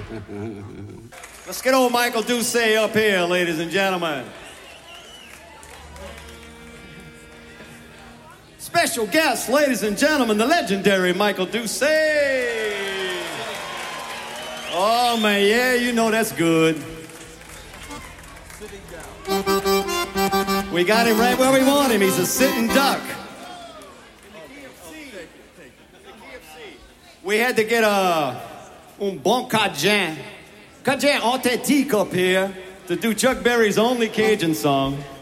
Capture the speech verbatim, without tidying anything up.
Let's get old Michael Doucet up here, ladies and gentlemen. Special guest, ladies and gentlemen, the legendary Michael Doucet. Oh, man, yeah, you know that's good. We got him right where we want him. He's a sitting duck. We had to get a un bon Cajun, Cajun authentique up here to do Chuck Berry's only Cajun song.